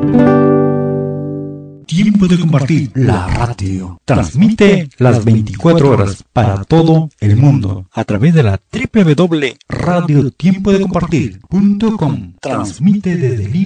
Tiempo de compartir. La radio transmite las 24 horas para todo el mundo a través de la www.radiotiempodecompartir.com. Transmite desde